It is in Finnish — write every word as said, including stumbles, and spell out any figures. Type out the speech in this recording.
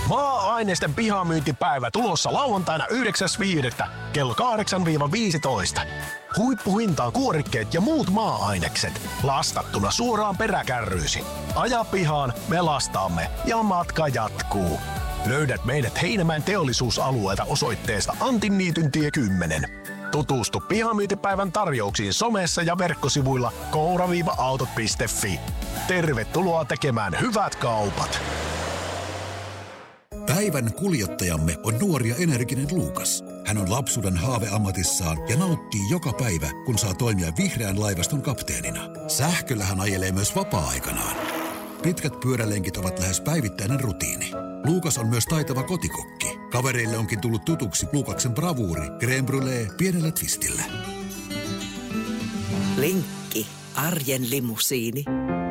Maa-ainesten pihamyyntipäivä tulossa lauantaina yhdeksäs viidettä kello kahdeksan viisitoista. Huippuhintaan kuorikkeet ja muut maa-ainekset. Lastattuna suoraan peräkärryysi. Aja pihaan, me lastaamme ja matka jatkuu. Löydät meidät Heinämäen teollisuusalueelta osoitteesta Antinniityntie kymmenen. Tutustu pihamyyntipäivän tarjouksiin somessa ja verkkosivuilla koura autot piste fi. Tervetuloa tekemään hyvät kaupat. Päivän kuljettajamme on nuori ja energinen Luukas. Hän on lapsuuden haave ammatissaan ja nauttii joka päivä, kun saa toimia vihreän laivaston kapteenina. Sähköllä hän ajelee myös vapaa-aikanaan. Pitkät pyörälenkit ovat lähes päivittäinen rutiini. Luukas on myös taitava kotikokki. Kavereille onkin tullut tutuksi Luukaksen bravuuri, crème brûlée pienellä twistillä. Linkki, arjen limusiini.